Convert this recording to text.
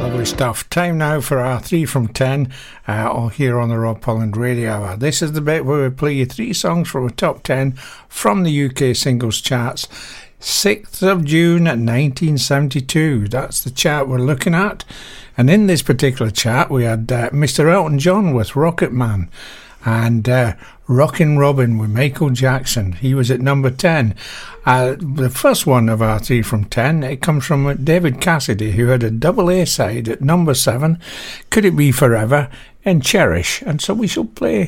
Lovely stuff. Time now for our 3 from 10, all here on the Rob Pulland Radio Hour. This is the bit where we play you 3 songs from a top 10 from the UK singles charts. 6th of June 1972, that's the chart we're looking at. And in this particular chart we had Mr. Elton John with Rocket Man, and Rockin' Robin with Michael Jackson. He was at number 10. The first one of our 3 from 10, it comes from David Cassidy, who had a double A side at number 7, Could It Be Forever, and Cherish. And so we shall play